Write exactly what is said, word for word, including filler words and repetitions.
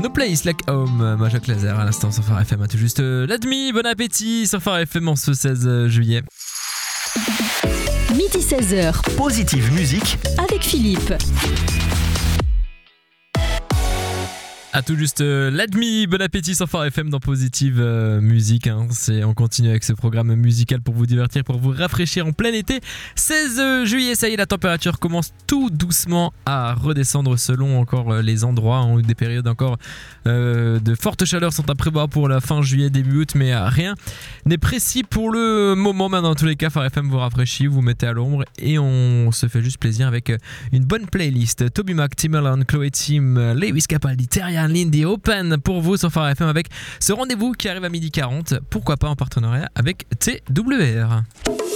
No Place Like Home, Majak Laser à l'instant sur Phare F M. À tout juste l'admi, bon appétit sur Phare F M en ce seize juillet. Midi seize heures. Positive Musique avec Philippe. À tout juste euh, l'admi, bon appétit sur Phare F M dans Positive euh, Musique. Hein. C'est, on continue avec ce programme musical pour vous divertir, pour vous rafraîchir en plein été. seize juillet, ça y est, la température commence tout doucement à redescendre selon encore les endroits. Hein, où des périodes encore euh, de forte chaleur sont à prévoir pour la fin juillet, début août, mais euh, rien n'est précis pour le moment. Mais dans tous les cas, Phare F M vous rafraîchit, vous mettez à l'ombre et on se fait juste plaisir avec une bonne playlist. Toby Mac, Timbaland, Chloé Tim, Lewis Capaldi, Terrian, Lindy Open pour vous sur Phare F M avec ce rendez-vous qui arrive à midi quarante, pourquoi pas en partenariat avec T W R.